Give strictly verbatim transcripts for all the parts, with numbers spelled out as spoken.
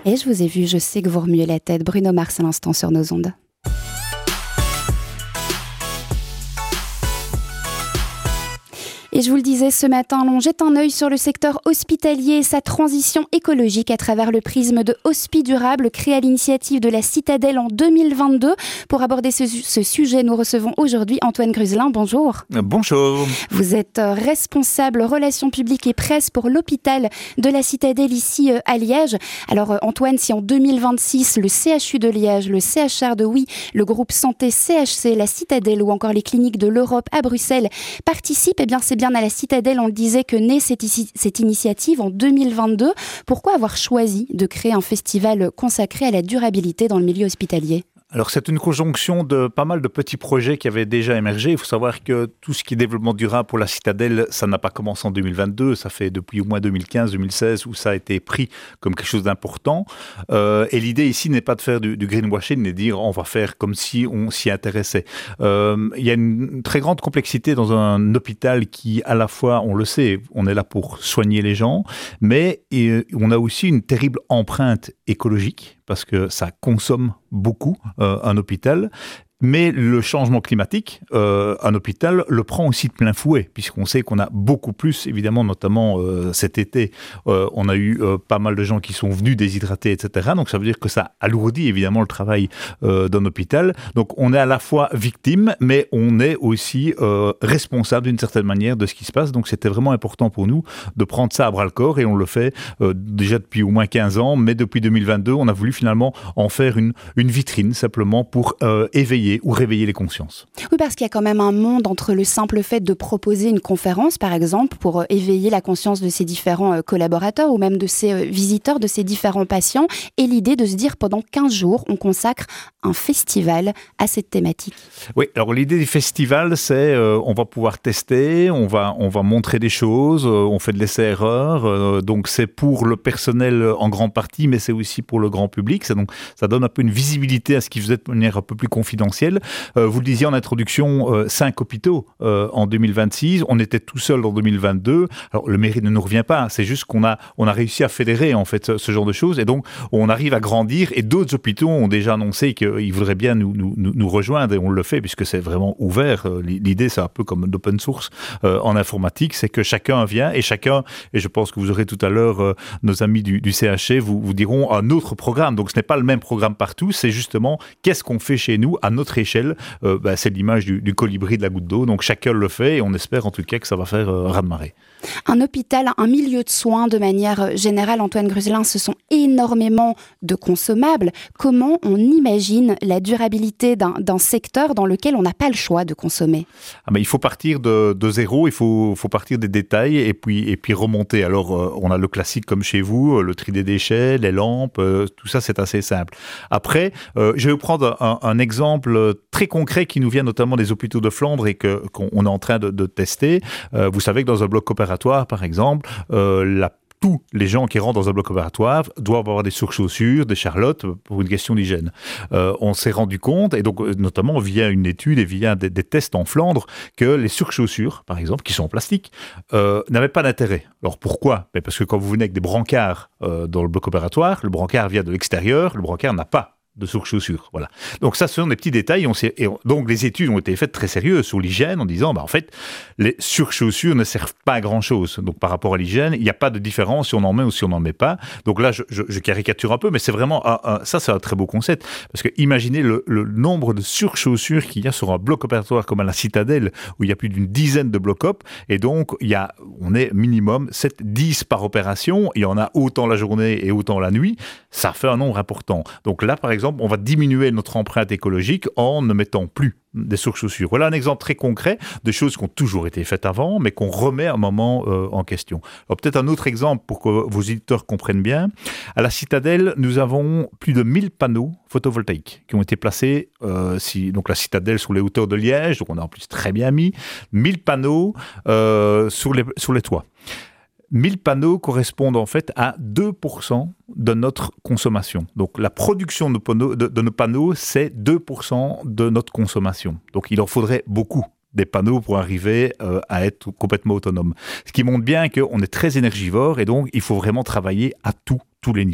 Et je vous ai vu, je sais que vous remuez la tête. Bruno Mars à l'instant sur nos ondes. Et je vous le disais ce matin, l'on jette un œil sur le secteur hospitalier et sa transition écologique à travers le prisme de Hospi Durable, créé à l'initiative de la Citadelle en deux mille vingt-deux. Pour aborder ce, ce sujet, nous recevons aujourd'hui Antoine Gruselin. Bonjour. Bonjour. Vous êtes responsable relations publiques et presse pour l'hôpital de la Citadelle ici à Liège. Alors Antoine, si en deux mille vingt-six, le C H U de Liège, le C H R de Oui, le groupe santé C H C, la Citadelle ou encore les cliniques de l'Europe à Bruxelles participent, eh bien c'est bien à la Citadelle, on le disait, que naît cette, cette initiative en deux mille vingt-deux. Pourquoi avoir choisi de créer un festival consacré à la durabilité dans le milieu hospitalier ? Alors c'est une conjonction de pas mal de petits projets qui avaient déjà émergé. Il faut savoir que tout ce qui est développement durable pour la Citadelle, ça n'a pas commencé en deux mille vingt-deux, ça fait depuis au moins deux mille quinze deux mille seize où ça a été pris comme quelque chose d'important. Euh, et l'idée ici n'est pas de faire du, du greenwashing et de dire on va faire comme si on s'y intéressait. Euh, il y a une très grande complexité dans un hôpital qui, à la fois, on le sait, on est là pour soigner les gens, mais et, on a aussi une terrible empreinte écologique parce que ça consomme beaucoup euh, un hôpital. Mais le changement climatique, euh, un hôpital le prend aussi de plein fouet, puisqu'on sait qu'on a beaucoup plus, évidemment, notamment euh, cet été, euh, on a eu euh, pas mal de gens qui sont venus déshydratés, et cetera. Donc ça veut dire que ça alourdit évidemment le travail euh, d'un hôpital. Donc on est à la fois victime, mais on est aussi euh, responsable d'une certaine manière de ce qui se passe. Donc c'était vraiment important pour nous de prendre ça à bras-le-corps, et on le fait euh, déjà depuis au moins quinze ans, mais depuis deux mille vingt-deux, on a voulu finalement en faire une, une vitrine, simplement pour euh, éveiller ou réveiller les consciences. Oui, parce qu'il y a quand même un monde entre le simple fait de proposer une conférence, par exemple, pour éveiller la conscience de ses différents collaborateurs ou même de ses visiteurs, de ses différents patients, et l'idée de se dire pendant quinze jours, on consacre un festival à cette thématique. Oui, alors l'idée du festival, c'est euh, on va pouvoir tester, on va, on va montrer des choses, euh, on fait de l'essai-erreur, euh, donc c'est pour le personnel en grande partie, mais c'est aussi pour le grand public, ça, donc, ça donne un peu une visibilité à ce qui faisait de manière un peu plus confidentielle. Euh, vous le disiez en introduction, euh, cinq hôpitaux euh, en deux mille vingt-six. On était tout seul en deux mille vingt-deux. Alors le mérite ne nous revient pas. C'est juste qu'on a, on a réussi à fédérer en fait ce, ce genre de choses. Et donc on arrive à grandir. Et d'autres hôpitaux ont déjà annoncé qu'ils voudraient bien nous, nous, nous rejoindre. Et on le fait puisque c'est vraiment ouvert. L'idée, c'est un peu comme l'open source euh, en informatique. C'est que chacun vient et chacun, et je pense que vous aurez tout à l'heure euh, nos amis du, du C H C vous, vous diront un autre programme. Donc ce n'est pas le même programme partout. C'est justement qu'est-ce qu'on fait chez nous à notre échelle, euh, bah, c'est l'image du, du colibri de la goutte d'eau. Donc chacun le fait et on espère en tout cas que ça va faire euh, raz-de-marée. Un hôpital, un milieu de soins de manière générale, Antoine Gruselin, ce sont énormément de consommables. Comment on imagine la durabilité d'un, d'un secteur dans lequel on n'a pas le choix de consommer ? Ah ben, il faut partir de, de zéro, il faut, faut partir des détails et puis, et puis remonter. Alors euh, on a le classique comme chez vous, le tri des déchets, les lampes, euh, tout ça c'est assez simple. Après, euh, je vais vous prendre un, un exemple très concret qui nous vient notamment des hôpitaux de Flandre et que, qu'on est en train de, de tester. Euh, vous savez que dans un bloc opératoire, par exemple, euh, la tous les gens qui rentrent dans un bloc opératoire doivent avoir des surchaussures, des charlottes pour une question d'hygiène. Euh, on s'est rendu compte, et donc notamment via une étude et via des, des tests en Flandre, que les surchaussures, par exemple, qui sont en plastique, euh, n'avaient pas d'intérêt. Alors pourquoi ? Mais parce que quand vous venez avec des brancards euh, dans le bloc opératoire, le brancard vient de l'extérieur, le brancard n'a pas de surchaussures, voilà. Donc ça, ce sont des petits détails. On s'est, et on, donc les études ont été faites très sérieuses sur l'hygiène en disant, bah en fait, les surchaussures ne servent pas à grand chose. Donc par rapport à l'hygiène, il n'y a pas de différence si on en met ou si on n'en met pas. Donc là, je, je, je caricature un peu, mais c'est vraiment un, un, ça, c'est un très beau concept parce que imaginez le, le nombre de surchaussures qu'il y a sur un bloc opératoire comme à la Citadelle où il y a plus d'une dizaine de bloc-op et donc il y a, on est minimum sept dix par opération. Il y en a autant la journée et autant la nuit. Ça fait un nombre important. Donc là, par exemple, on va diminuer notre empreinte écologique en ne mettant plus des surchaussures. Voilà un exemple très concret de choses qui ont toujours été faites avant, mais qu'on remet à un moment euh, en question. Alors, peut-être un autre exemple pour que vos auditeurs comprennent bien. À la Citadelle, nous avons plus de mille panneaux photovoltaïques qui ont été placés, euh, si, donc la Citadelle sur les hauteurs de Liège, donc on a en plus très bien mis, mille panneaux euh, sur, les, sur les toits. mille panneaux correspondent en fait à deux pour cent de notre consommation. Donc la production de nos panneaux, de, de nos panneaux, c'est deux pour cent de notre consommation. Donc il en faudrait beaucoup des panneaux pour arriver euh, à être complètement autonome. Ce qui montre bien qu'on est très énergivore et donc il faut vraiment travailler à tout, tous les niveaux.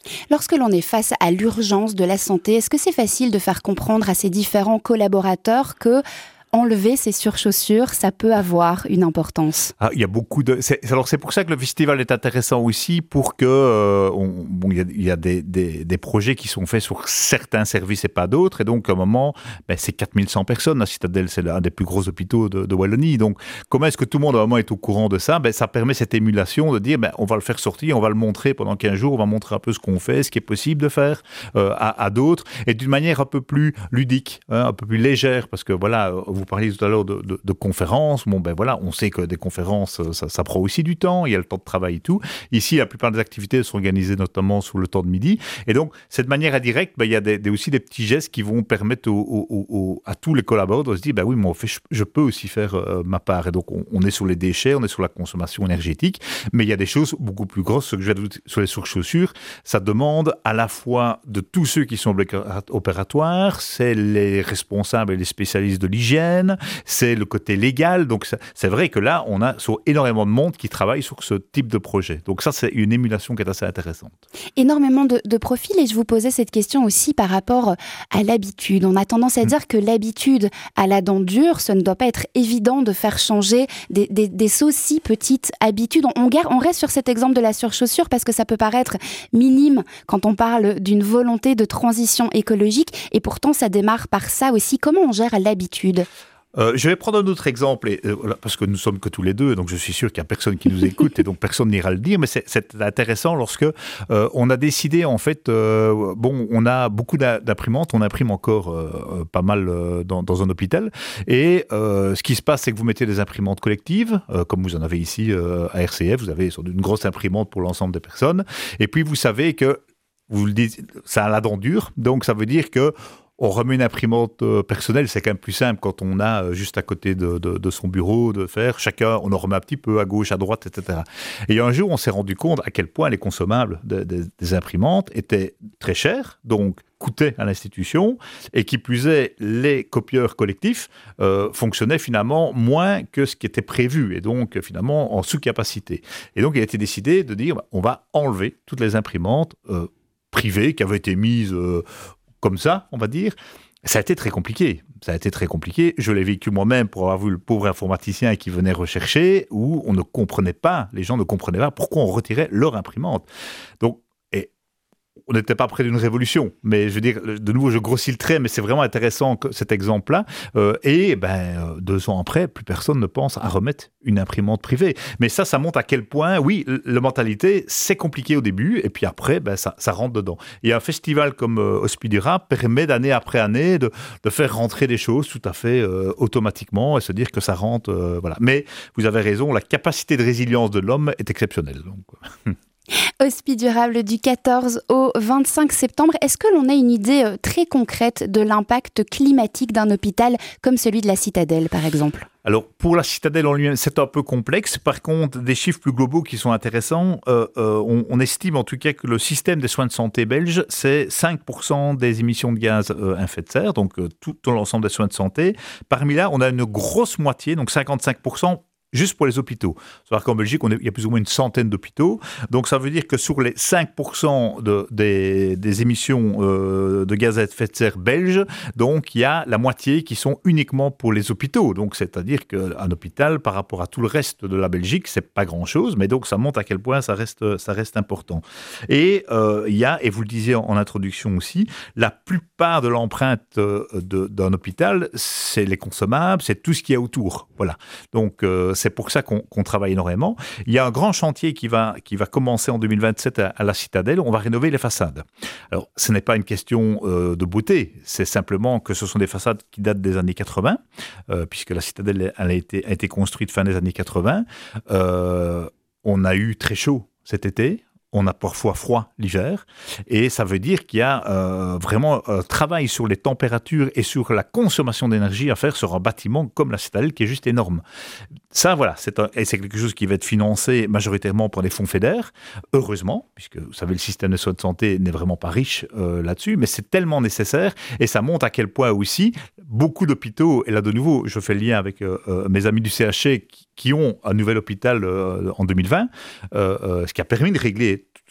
Lorsque l'on est face à l'urgence de la santé, est-ce que c'est facile de faire comprendre à ces différents collaborateurs que enlever ses surchaussures, ça peut avoir une importance? Ah, il y a beaucoup de. C'est, alors c'est pour ça que le festival est intéressant aussi, pour que euh, on, bon, il y a, il y a des, des, des projets qui sont faits sur certains services et pas d'autres, et donc à un moment, ben, c'est quatre mille cent personnes. La Citadelle, c'est l'un des plus gros hôpitaux de, de Wallonie. Donc comment est-ce que tout le monde à un moment est au courant de ça? Ben, ça permet cette émulation de dire, ben, on va le faire sortir, on va le montrer pendant quinze jours, on va montrer un peu ce qu'on fait, ce qui est possible de faire euh, à, à d'autres, et d'une manière un peu plus ludique, hein, un peu plus légère, parce que voilà, vous Vous parliez tout à l'heure de, de, de conférences. Bon, ben voilà, on sait que des conférences, ça, ça prend aussi du temps. Il y a le temps de travail et tout. Ici, la plupart des activités sont organisées notamment sous le temps de midi. Et donc, cette manière indirecte, ben, il y a des, des, aussi des petits gestes qui vont permettre au, au, au, à tous les collaborateurs de se dire, ben oui, mais en fait, je, je peux aussi faire euh, ma part. Et donc, on, on est sur les déchets, on est sur la consommation énergétique. Mais il y a des choses beaucoup plus grosses. Ce que je vais dire sur les surchaussures, ça demande à la fois de tous ceux qui sont opératoires, c'est les responsables et les spécialistes de l'hygiène, c'est le côté légal. Donc c'est vrai que là, on a sur énormément de monde qui travaille sur ce type de projet. Donc ça, c'est une émulation qui est assez intéressante. Énormément de, de profils, et je vous posais cette question aussi par rapport à l'habitude. On a tendance à mmh. dire que l'habitude à la dent dure, ce ne doit pas être évident de faire changer des, des, des aussi petites habitudes. On, on, garde, on reste sur cet exemple de la surchaussure parce que ça peut paraître minime quand on parle d'une volonté de transition écologique, et pourtant ça démarre par ça aussi. Comment on gère l'habitude ? Euh, je vais prendre un autre exemple, et, euh, parce que nous sommes que tous les deux, donc je suis sûr qu'il n'y a personne qui nous écoute, et donc personne n'ira le dire, mais c'est, c'est intéressant lorsque euh, on a décidé, en fait, euh, bon, on a beaucoup d'imprimantes, on imprime encore euh, pas mal euh, dans, dans un hôpital, et euh, ce qui se passe, c'est que vous mettez des imprimantes collectives, euh, comme vous en avez ici euh, à R C F, vous avez une grosse imprimante pour l'ensemble des personnes, et puis vous savez que, vous le dites, ça a la dent dure, donc ça veut dire que on remet une imprimante personnelle, c'est quand même plus simple quand on a juste à côté de, de, de son bureau de faire. Chacun, on en remet un petit peu à gauche, à droite, et cetera. Et un jour, on s'est rendu compte à quel point les consommables de, de, des imprimantes étaient très chers, donc coûtaient à l'institution, et qui plus est, les copieurs collectifs euh, fonctionnaient finalement moins que ce qui était prévu, et donc finalement en sous-capacité. Et donc il a été décidé de dire, bah, on va enlever toutes les imprimantes euh, privées qui avaient été mises euh, comme ça, on va dire. Ça a été très compliqué. Ça a été très compliqué. Je l'ai vécu moi-même pour avoir vu le pauvre informaticien qui venait rechercher, où on ne comprenait pas, les gens ne comprenaient pas pourquoi on retirait leur imprimante. Donc, et on n'était pas près d'une révolution, mais je veux dire, de nouveau, je grossis le trait, mais c'est vraiment intéressant cet exemple-là. Euh, et ben, deux ans après, plus personne ne pense à remettre une imprimante privée. Mais ça, ça montre à quel point, oui, la mentalité, c'est compliqué au début, et puis après, ben, ça, ça rentre dedans. Et un festival comme euh, Hospidura permet d'année après année de, de faire rentrer des choses tout à fait euh, automatiquement et se dire que ça rentre. Euh, voilà. Mais vous avez raison, la capacité de résilience de l'homme est exceptionnelle. Donc. Hospidurable du quatorze au vingt-cinq septembre. Est-ce que l'on a une idée très concrète de l'impact climatique d'un hôpital comme celui de la Citadelle, par exemple ? Alors, pour la Citadelle en lui-même, c'est un peu complexe. Par contre, des chiffres plus globaux qui sont intéressants, euh, euh, on, on estime en tout cas que le système des soins de santé belge, c'est cinq pour cent des émissions de gaz euh, à effet de serre, donc euh, tout, tout l'ensemble des soins de santé. Parmi là, on a une grosse moitié, donc cinquante-cinq pour cent, juste pour les hôpitaux. C'est-à-dire qu'en Belgique, on est, il y a plus ou moins une centaine d'hôpitaux. Donc, ça veut dire que sur les cinq pour cent de, des, des émissions euh, de gaz à effet de serre belges, donc il y a la moitié qui sont uniquement pour les hôpitaux. Donc, c'est-à-dire qu'un hôpital, par rapport à tout le reste de la Belgique, c'est pas grand-chose, mais donc ça montre à quel point ça reste, ça reste important. Et euh, il y a, et vous le disiez en, en introduction aussi, la plupart de l'empreinte euh, de, d'un hôpital, c'est les consommables, c'est tout ce qu'il y a autour. Voilà. Donc, euh, c'est pour ça qu'on, qu'on travaille énormément. Il y a un grand chantier qui va, qui va commencer en deux mille vingt-sept à, à la Citadelle. On va rénover les façades. Alors, ce n'est pas une question euh, de beauté. C'est simplement que ce sont des façades qui datent des années quatre-vingts, euh, puisque la Citadelle elle a, été, a été construite fin des années quatre-vingts. Euh, on a eu très chaud cet été. On a parfois froid l'hiver, et ça veut dire qu'il y a euh, vraiment un travail sur les températures et sur la consommation d'énergie à faire sur un bâtiment comme la Citadelle qui est juste énorme. Ça, voilà, c'est, un, et c'est quelque chose qui va être financé majoritairement par les fonds fédères, heureusement, puisque vous savez, le système de soins de santé n'est vraiment pas riche euh, là-dessus, mais c'est tellement nécessaire, et ça montre à quel point aussi, beaucoup d'hôpitaux, et là de nouveau, je fais le lien avec euh, euh, mes amis du C H C qui, qui ont un nouvel hôpital euh, en deux mille vingt, euh, euh, ce qui a permis de régler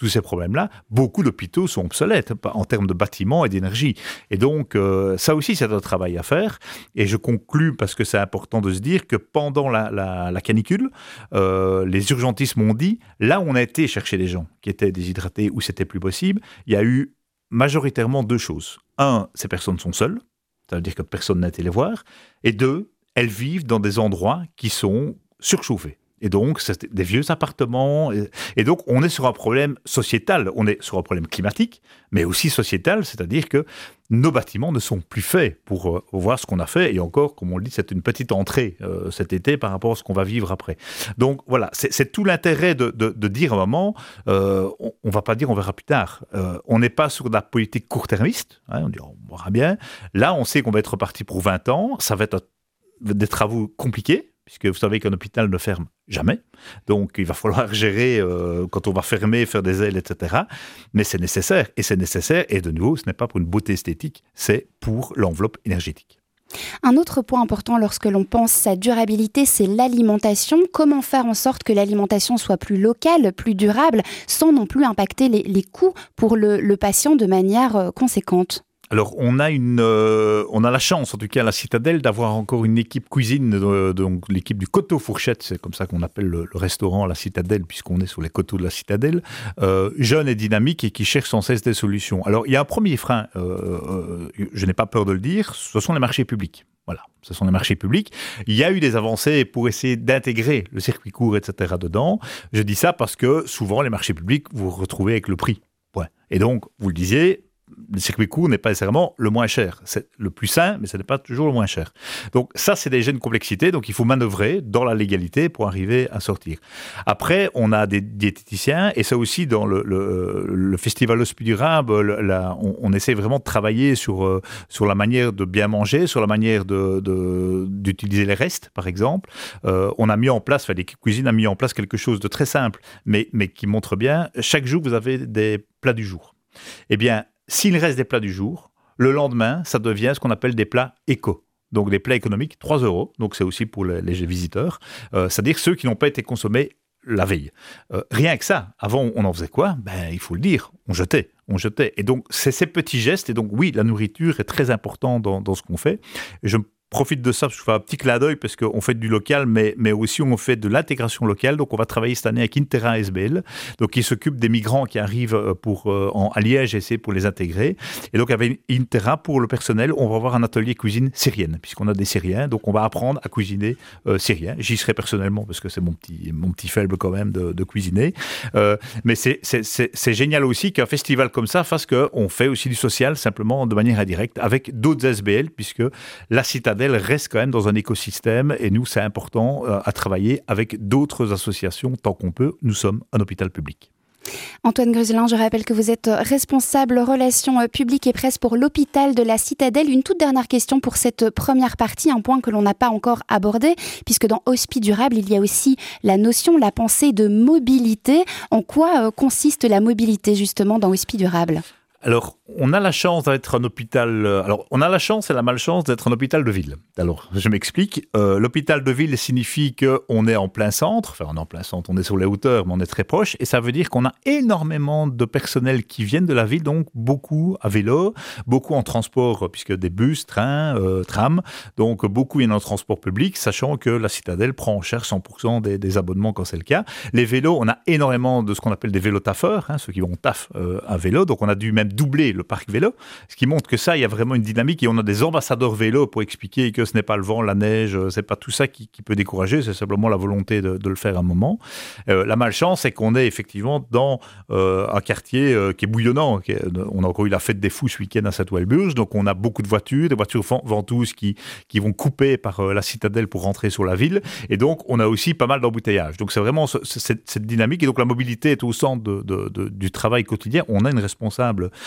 tous ces problèmes-là, beaucoup d'hôpitaux sont obsolètes en termes de bâtiments et d'énergie. Et donc, euh, ça aussi, c'est un travail à faire. Et je conclus, parce que c'est important de se dire que pendant la, la, la canicule, euh, les urgentistes m'ont dit, là où on a été chercher des gens qui étaient déshydratés ou c'était plus possible, il y a eu majoritairement deux choses. Un, ces personnes sont seules, ça veut dire que personne n'a été les voir. Et deux, elles vivent dans des endroits qui sont surchauffés. Et donc, c'est des vieux appartements. Et, et donc, on est sur un problème sociétal. On est sur un problème climatique, mais aussi sociétal, c'est-à-dire que nos bâtiments ne sont plus faits pour euh, voir ce qu'on a fait. Et encore, comme on le dit, c'est une petite entrée euh, cet été par rapport à ce qu'on va vivre après. Donc, voilà, c'est, c'est tout l'intérêt de, de, de dire à un moment, euh, on ne va pas dire on verra plus tard. Euh, on n'est pas sur de la politique court-termiste. Hein, on dit on verra bien. Là, on sait qu'on va être reparti pour vingt ans. Ça va être un, des travaux compliqués, puisque vous savez qu'un hôpital ne ferme jamais. Donc, il va falloir gérer euh, quand on va fermer, faire des ailes, et cetera. Mais c'est nécessaire. Et c'est nécessaire. Et de nouveau, ce n'est pas pour une beauté esthétique, c'est pour l'enveloppe énergétique. Un autre point important lorsque l'on pense sa durabilité, c'est l'alimentation. Comment faire en sorte que l'alimentation soit plus locale, plus durable, sans non plus impacter les, les coûts pour le, le patient de manière euh, conséquente ? Alors, on a, une, euh, on a la chance, en tout cas à la Citadelle, d'avoir encore une équipe cuisine, euh, donc l'équipe du Coteau Fourchette, c'est comme ça qu'on appelle le, le restaurant à la Citadelle, puisqu'on est sur les coteaux de la Citadelle, euh, jeune et dynamique et qui cherche sans cesse des solutions. Alors, il y a un premier frein, euh, euh, je n'ai pas peur de le dire, ce sont les marchés publics. Voilà, ce sont les marchés publics. Il y a eu des avancées pour essayer d'intégrer le circuit court, et cetera dedans. Je dis ça parce que souvent, les marchés publics, vous vous retrouvez avec le prix. Point. Et donc, vous le disiez, le circuit court n'est pas nécessairement le moins cher. C'est le plus sain, mais ce n'est pas toujours le moins cher. Donc ça, c'est déjà une complexité. Donc il faut manœuvrer dans la légalité pour arriver à sortir. Après, on a des diététiciens, et ça aussi, dans le, le, le festival Hospi Durable, la, on, on essaie vraiment de travailler sur, euh, sur la manière de bien manger, sur la manière de, de, d'utiliser les restes, par exemple. Euh, on a mis en place, enfin l'équipe cuisine a mis en place quelque chose de très simple, mais, mais qui montre bien, chaque jour, vous avez des plats du jour. Eh bien, s'il reste des plats du jour, le lendemain, ça devient ce qu'on appelle des plats éco. Donc des plats économiques, trois euros. Donc c'est aussi pour les, les visiteurs. Euh, c'est-à-dire ceux qui n'ont pas été consommés la veille. Euh, rien que ça. Avant, on en faisait quoi ? Ben, il faut le dire, on jetait. On jetait. Et donc, c'est ces petits gestes. Et donc, oui, la nourriture est très importante dans, dans ce qu'on fait. Et je profite de ça, parce que je fais un petit clin d'œil, parce qu'on fait du local, mais, mais aussi on fait de l'intégration locale. Donc, on va travailler cette année avec Intera S B L, donc qui s'occupe des migrants qui arrivent pour, euh, en, à Liège, et c'est pour les intégrer. Et donc, avec Intera, pour le personnel, on va avoir un atelier cuisine syrienne, puisqu'on a des Syriens. Donc, on va apprendre à cuisiner euh, syrien. J'y serai personnellement, parce que c'est mon petit, mon petit faible quand même de, de cuisiner. Euh, mais c'est, c'est, c'est, c'est génial aussi qu'un festival comme ça fasse qu'on fait aussi du social, simplement de manière indirecte, avec d'autres S B L, puisque la Citadelle reste quand même dans un écosystème, et nous, c'est important euh, à travailler avec d'autres associations tant qu'on peut. Nous sommes un hôpital public. Antoine Gruselin, je rappelle que vous êtes responsable relations publiques et presse pour l'hôpital de la Citadelle. Une toute dernière question pour cette première partie, un point que l'on n'a pas encore abordé, puisque dans Hospi Durable, il y a aussi la notion, la pensée de mobilité. En quoi consiste la mobilité justement dans Hospi Durable ? Alors, on a la chance d'être un hôpital... Alors, on a la chance et la malchance d'être un hôpital de ville. Alors, je m'explique. Euh, l'hôpital de ville signifie qu'on est en plein centre. Enfin, on est en plein centre, on est sur les hauteurs, mais on est très proche. Et ça veut dire qu'on a énormément de personnel qui viennent de la ville, donc beaucoup à vélo, beaucoup en transport, puisque des bus, trains, euh, trams, donc beaucoup viennent en transport public, sachant que la Citadelle prend en charge cent pour cent des, des abonnements quand c'est le cas. Les vélos, on a énormément de ce qu'on appelle des vélotaffeurs, hein, ceux qui vont taf euh, à vélo. Donc, on a dû même doubler le parc vélo, ce qui montre que ça, il y a vraiment une dynamique, et on a des ambassadeurs vélo pour expliquer que ce n'est pas le vent, la neige, c'est pas tout ça qui, qui peut décourager, c'est simplement la volonté de, de le faire à un moment. Euh, la malchance, c'est qu'on est effectivement dans euh, un quartier euh, qui est bouillonnant. Qui est, on a encore eu la fête des fous ce week-end à Saint-Ouen-le-Burge, donc on a beaucoup de voitures, des voitures ventouses qui, qui vont couper par euh, la Citadelle pour rentrer sur la ville, et donc on a aussi pas mal d'embouteillages. Donc c'est vraiment ce, cette, cette dynamique, et donc la mobilité est au centre de, de, de, du travail quotidien. On a une responsable Euh,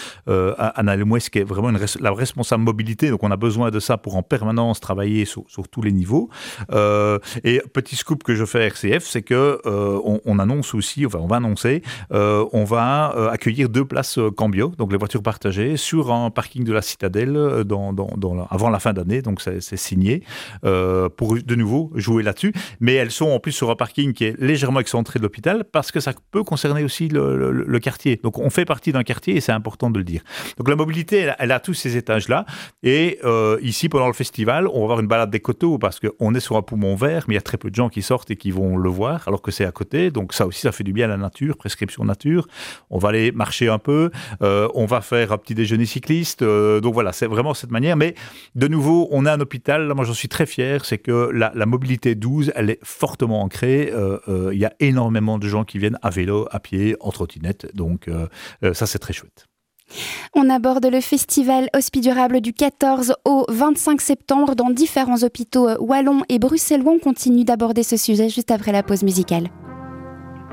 euh, Anna Lemouès, qui est vraiment une res- la responsable mobilité. Donc, on a besoin de ça pour en permanence travailler sur, sur tous les niveaux. Euh, et petit scoop que je fais à R C F, c'est que euh, on, on annonce aussi, enfin, on va annoncer, euh, on va euh, accueillir deux places euh, Cambio, donc les voitures partagées, sur un parking de la Citadelle euh, dans, dans, dans la, avant la fin d'année. Donc, c'est, c'est signé euh, pour de nouveau jouer là-dessus. Mais elles sont en plus sur un parking qui est légèrement excentré de l'hôpital parce que ça peut concerner aussi le, le, le quartier. Donc, on fait partie d'un quartier et c'est important de le dire. Donc, la mobilité, elle, elle a tous ces étages-là. Et euh, ici, pendant le festival, on va avoir une balade des coteaux parce qu'on est sur un poumon vert, mais il y a très peu de gens qui sortent et qui vont le voir alors que c'est à côté. Donc, ça aussi, ça fait du bien à la nature, prescription nature. On va aller marcher un peu. Euh, on va faire un petit déjeuner cycliste. Euh, donc, voilà, c'est vraiment cette manière. Mais de nouveau, on a un hôpital. Là, moi, j'en suis très fier. C'est que la, la mobilité douze, elle est fortement ancrée. Euh, euh, il y a énormément de gens qui viennent à vélo, à pied, en trottinette. Donc, euh, euh, ça, c'est très chouette. On aborde le festival Hospidurable du quatorze au vingt-cinq septembre dans différents hôpitaux wallons et bruxellois. On continue d'aborder ce sujet juste après la pause musicale.